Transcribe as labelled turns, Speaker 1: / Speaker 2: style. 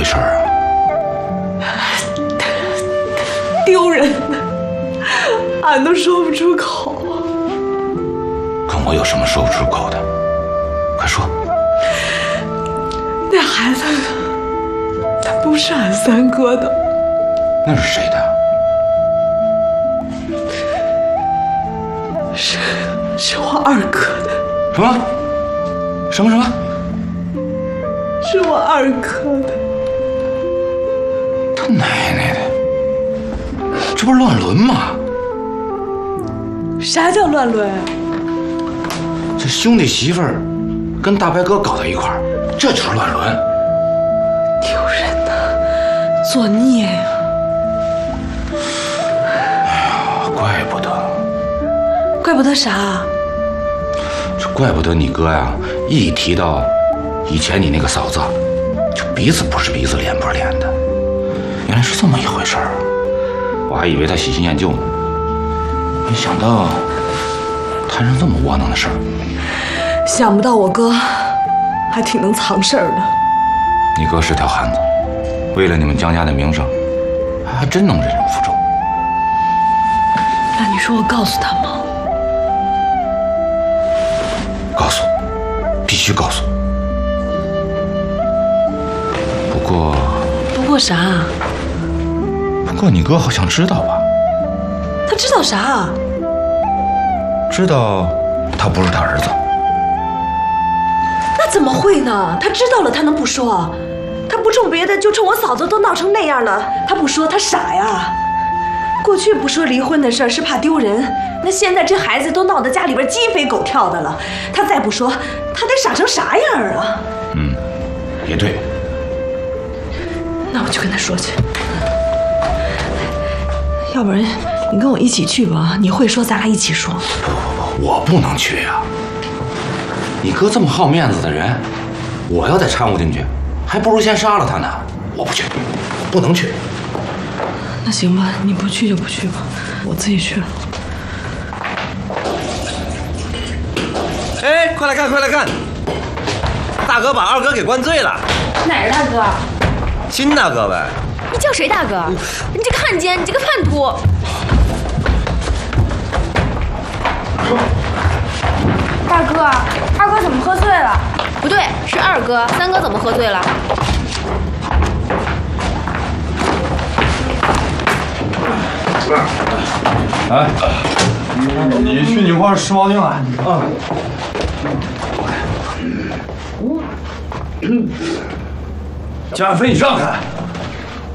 Speaker 1: 事啊？
Speaker 2: 丢人，俺都说不出口。
Speaker 1: 跟我有什么说不出口的？快说。
Speaker 2: 那孩子，他不是俺三哥的。
Speaker 1: 那是谁的？
Speaker 2: 是我二哥的。
Speaker 1: 什么？什么？
Speaker 2: 是我二哥的。
Speaker 1: 他奶奶的，这不是乱伦吗？
Speaker 2: 啥叫乱伦？
Speaker 1: 这兄弟媳妇儿跟大白哥搞到一块儿，这就是乱伦。
Speaker 2: 丢人呐，作孽呀！
Speaker 1: 怪不得。
Speaker 2: 怪不得啥？
Speaker 1: 这怪不得你哥呀，一提到以前你那个嫂子，就鼻子不是鼻子，脸不是脸的。原来是这么一回事儿，我还以为他喜新厌旧呢，没想到摊上这么窝囊的事儿。
Speaker 2: 想不到我哥还挺能藏事儿的。
Speaker 1: 你哥是条汉子，为了你们江家的名声，还真能忍辱负重。
Speaker 2: 那你说我告诉他吗？
Speaker 1: 告诉，必须告诉。不
Speaker 2: 过啥？
Speaker 1: 不过你哥好像知道吧？
Speaker 2: 他知道啥？
Speaker 1: 知道他不是他儿子。
Speaker 2: 那怎么会呢？他知道了，他能不说？他不冲别的，就冲我嫂子都闹成那样了，他不说，他傻呀。过去不说离婚的事儿是怕丢人，那现在这孩子都闹得家里边鸡飞狗跳的了，他再不说，他得傻成啥样啊？
Speaker 1: 也对。
Speaker 2: 那我去跟他说去。要不然你跟我一起去吧，你会说咱俩一起说。
Speaker 1: 不，我不能去呀。你哥这么好面子的人，我要再掺和进去，还不如先杀了他呢。我不去，不能去。
Speaker 2: 那行吧，你不去就不去吧，我自己去了。
Speaker 3: 哎，快来看，快来看！大哥把二哥给灌醉了。
Speaker 4: 哪儿大哥？
Speaker 3: 新大哥呗。
Speaker 4: 你叫谁大哥？你这个汉奸，你这个叛徒！大哥，二哥怎么喝醉了？不对，是二哥，三哥怎么喝醉了？
Speaker 5: 哎，你去你块儿拾毛巾来啊！江远飞，你让开！